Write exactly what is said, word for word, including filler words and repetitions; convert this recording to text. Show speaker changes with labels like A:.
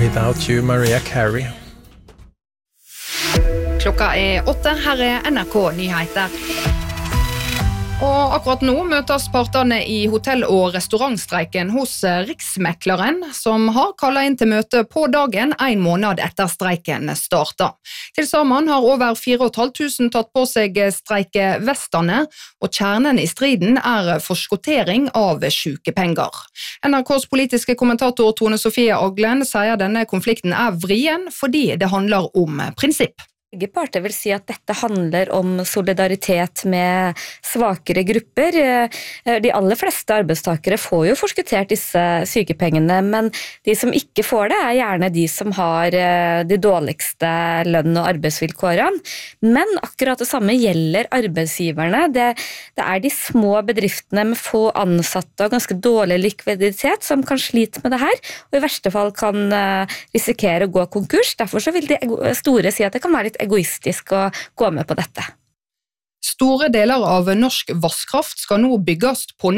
A: Without You, Maria Carey.
B: Klokka er åtte, her er N R K Nyheter. Og akkurat nå møtes partene i hotell- og restaurantstreiken hos Riksmekleren, som har kallet inn til møte på dagen en måned etter streiken startet. Til sammen har over fire tusen fem hundre tatt på seg streikevestene, og kjernen i striden er forskottering av sykepenger. N R K's politiske kommentator Tone Sofie Aglen sier denne konflikten er vrien fordi det handler om prinsipp.
C: Begge parter vil si at dette handler om solidaritet med svakere grupper. De aller fleste arbeidstakere får jo forskuttert disse sykepengene, men de som ikke får det er gjerne de som har de dårligste lønn- og arbeidsvilkårene. Men akkurat det samme gjelder arbeidsgiverne. Det, det er de små bedriftene med få ansatte og ganske dårlig likviditet som kan slite med det her, og i verste fall kan risikere å gå konkurs. Derfor så vil de store si at det kan være litt egoistisk å gå med på dette.
B: Store deler av norsk vasskraft skal nå bygges på